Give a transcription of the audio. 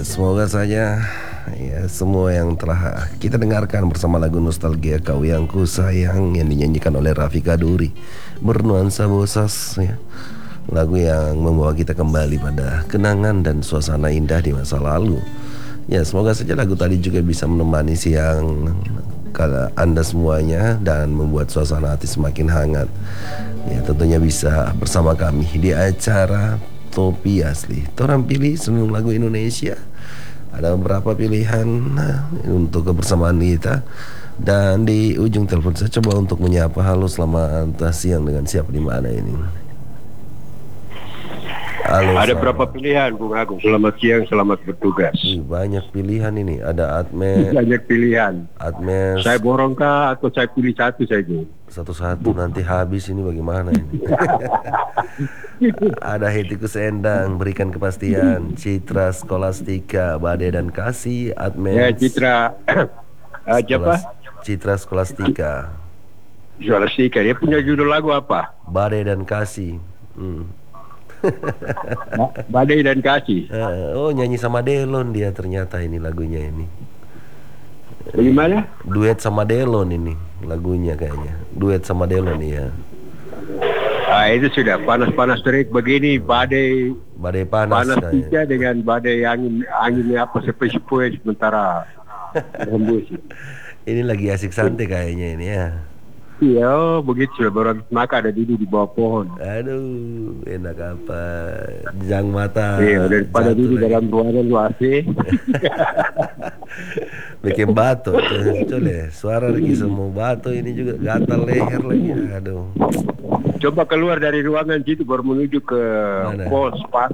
semoga saja ya semua yang telah kita dengarkan bersama lagu Nostalgia Kau Yang Ku Sayang yang dinyanyikan oleh Raffi Kaduri bernuansa bosas ya. Lagu yang membawa kita kembali pada kenangan dan suasana indah di masa lalu. Ya, semoga saja lagu tadi juga bisa menemani siang kalau Anda semuanya dan membuat suasana hati semakin hangat. Ya, tentunya bisa bersama kami di acara Topi Asli. Torang pilih senung lagu Indonesia. Ada beberapa pilihan untuk kebersamaan kita. Dan di ujung telepon saya coba untuk menyapa, halo selamat siang, dengan siapa di mana ini? Halo, Ada selamat. berapa pilihan, Bung Agung? Selamat siang, selamat bertugas. Banyak pilihan ini. Ada Atme, Banyak pilihan. Atmes. Saya borong kah atau saya pilih satu saja? Satu-satu nanti habis ini bagaimana ini? Ada Hetikus Endang, berikan kepastian. Citra Skolastika, Badai dan Kasih. Atmes. Ya, Citra. Siapa? Citra Skolastika. Skolastika. Dia punya judul lagu apa? Badai dan Kasih. Badai dan Kasih. Oh, nyanyi sama Delon dia ternyata ini lagunya ini. Bagaimana? Duet sama Delon ini lagunya kayaknya. Duet sama Delon ya. Itu sudah panas-panas terik begini, badai Panas tiga dengan badai anginnya apa sepoi-sepoi sementara rembus. Ini lagi asik santai kayaknya ini ya. Iya, begitu sudah baru habis makan, ada duduk di bawah pohon. Aduh, enak apa? Jang mata. Iya, daripada jatuh duduk lagi. dalam ruangan lu AC. Bikin batuk. Coba suara lagi semua batuk ini juga gatal leher lagi. Aduh. Coba keluar dari ruangan situ baru menuju ke Mana? pos pas